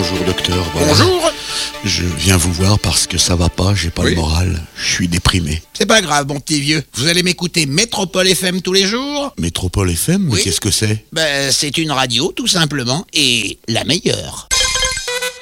Bonjour docteur, voilà. Bonjour. Je viens vous voir parce que ça va pas, j'ai pas le moral, je suis déprimé. C'est pas grave, mon petit vieux. Vous allez m'écouter Métropole FM tous les jours? Métropole FM, mais Oui. qu'est-ce que c'est? Ben, c'est une radio, tout simplement, et la meilleure.